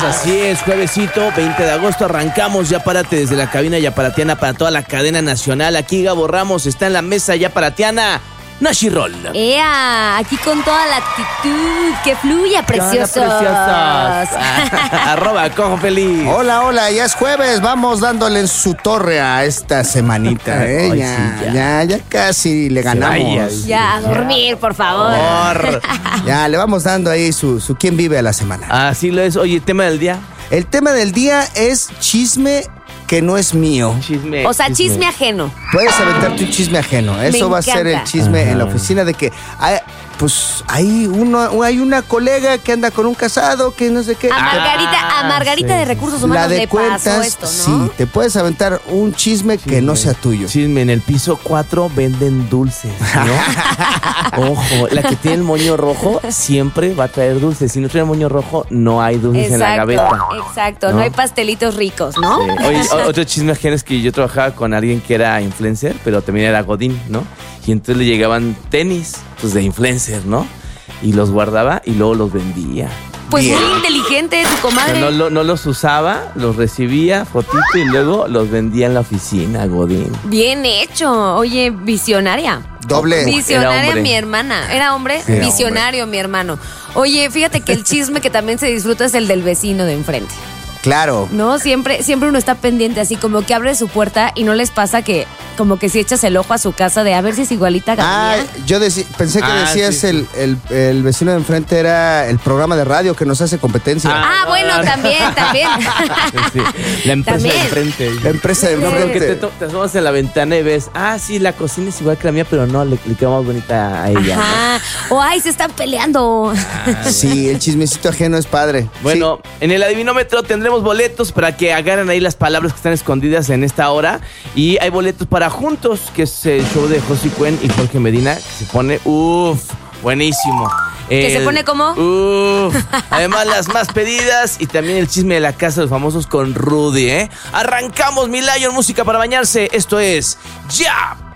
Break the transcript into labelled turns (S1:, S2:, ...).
S1: así es, juevesito, 20 de agosto, arrancamos Ya Párate desde la cabina yaparatiana para toda la cadena nacional. Aquí Gabo Ramos está en la mesa yaparatiana. Nashi Roll.
S2: ¡Ea! Aquí con toda la actitud que fluya, preciosos.
S1: Arroba Cojo Feliz.
S3: Hola, ya es jueves, vamos dándole en su torre a esta semanita,
S1: Ay,
S3: ya casi le ganamos.
S2: Ya, a dormir, por favor.
S3: Ya, le vamos dando ahí su quién vive a la semana.
S1: Así lo es. Oye, tema del día.
S3: El tema del día es chisme que no es mío.
S2: O sea, chisme ajeno.
S3: Puedes aventarte un chisme ajeno. Eso va a ser el chisme en la oficina de que hay una colega que anda con un casado que no sé qué.
S2: A Margarita de Recursos Humanos
S3: la de
S2: le
S3: cuentas,
S2: pasó esto, ¿no?
S3: sí, te puedes aventar un chisme que no sea tuyo.
S1: Chisme, en el piso 4 venden dulces, ¿no? Ojo, la que tiene el moño rojo siempre va a traer dulces. Si no trae el moño rojo, no hay dulces en la gaveta.
S2: Exacto, no hay pastelitos ricos, ¿no?
S1: Sí. Oye, otro chisme ajeno es que yo trabajaba con alguien que era influencer, pero también era godín, ¿no? Y entonces le llegaban tenis, pues de influencer, ¿no? Y los guardaba y luego los vendía.
S2: Pues muy inteligente tu comadre.
S1: No los usaba, los recibía, fotito, y luego los vendía en la oficina, godín.
S2: Bien hecho. Oye, visionaria.
S3: Doble.
S2: Visionaria mi hermana. ¿Era hombre?
S1: Sí,
S2: Visionario mi hermano. Oye, fíjate que el chisme que también se disfruta es el del vecino de enfrente.
S3: Claro.
S2: No, siempre uno está pendiente, así como que abre su puerta y no les pasa que como que si echas el ojo a su casa de a ver si es igualita a la mía.
S3: Yo pensé que decías
S1: sí.
S3: el vecino de enfrente era el programa de radio que nos hace competencia.
S2: Bueno, también.
S1: Sí. La empresa
S2: También.
S1: de enfrente.
S3: La empresa de
S1: No,
S3: enfrente.
S1: porque te asomas en la ventana y ves, sí, la cocina es igual que la mía, pero no, le queda más bonita a ella.
S2: Ajá. O ay, se están peleando.
S3: Sí, el chismecito ajeno es padre.
S1: Bueno, en el adivinómetro tendremos boletos para que agarren ahí las palabras que están escondidas en esta hora. Y hay boletos para Juntos, que es el show de José Cuen y Jorge Medina, que se pone, buenísimo.
S2: ¿Que se pone cómo?
S1: Además, las más pedidas y también el chisme de la casa de los famosos con Rudy, ¿eh? Arrancamos, mi Lion, música para bañarse. Esto es Ya